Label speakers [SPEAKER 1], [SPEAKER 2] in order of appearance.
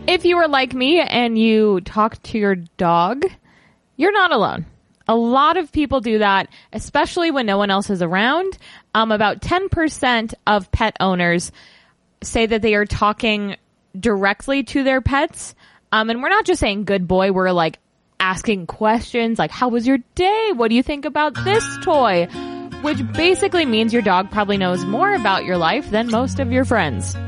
[SPEAKER 1] If you are like me and you talk to your dog, you're not alone. A lot of people do that, especially when no one else is around. About 10% of pet owners say that they are talking directly to their pets. And we're not just saying good boy. We're like asking questions like, how was your day? What do you think about this toy? Which basically means your dog probably knows more about your life than most of your friends.